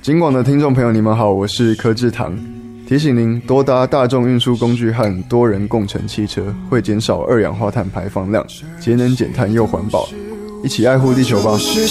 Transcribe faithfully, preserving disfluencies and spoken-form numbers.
警广的听众朋友，你们好，我是柯志堂。提醒您，多搭大众运输工具和多人共乘汽车，会减少二氧化碳排放量，节能减碳又环保，一起爱护地球吧。是